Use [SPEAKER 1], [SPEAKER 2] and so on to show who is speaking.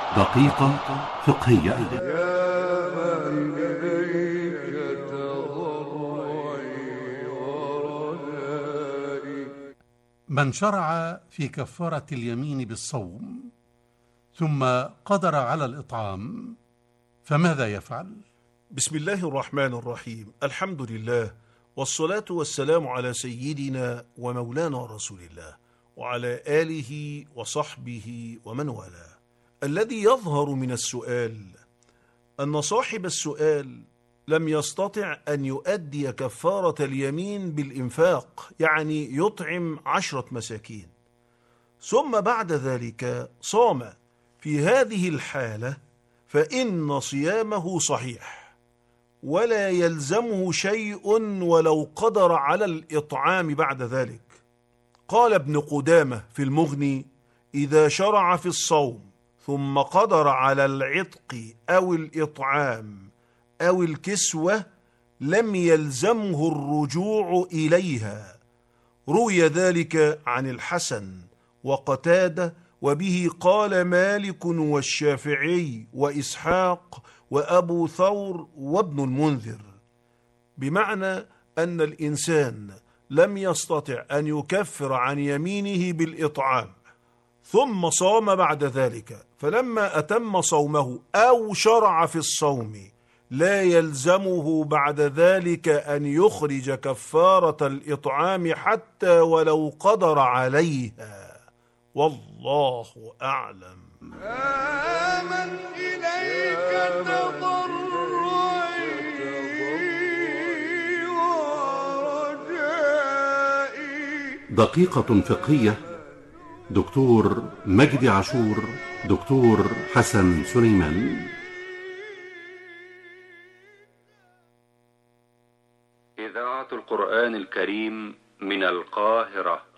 [SPEAKER 1] دقيقة فقهية. من شرع في كفارة اليمين بالصوم ثم قدر على الإطعام فماذا يفعل؟
[SPEAKER 2] بسم الله الرحمن الرحيم. الحمد لله والصلاة والسلام على سيدنا ومولانا رسول الله وعلى آله وصحبه ومن والاه. الذي يظهر من السؤال أن صاحب السؤال لم يستطع أن يؤدي كفارة اليمين بالإنفاق، يعني يطعم 10 مساكين، ثم بعد ذلك صام. في هذه الحالة فإن صيامه صحيح ولا يلزمه شيء ولو قدر على الإطعام بعد ذلك. قال ابن قدامة في المغني: إذا شرع في الصوم ثم قدر على العتق أو الإطعام أو الكسوة لم يلزمه الرجوع إليها. روي ذلك عن الحسن وقتادة، وبه قال مالك والشافعي وإسحاق وأبو ثور وابن المنذر، بمعنى أن الإنسان لم يستطع أن يكفر عن يمينه بالإطعام ثم صام بعد ذلك، فلما أتم صومه أو شرع في الصوم لا يلزمه بعد ذلك أن يخرج كفارة الإطعام حتى ولو قدر عليها، والله أعلم.
[SPEAKER 3] آمن إليك تضرعي ورجائي.
[SPEAKER 1] دقيقة فقهية. دكتور مجدي عاشور، دكتور حسن سليمان.
[SPEAKER 4] إذاعة القرآن الكريم من القاهرة.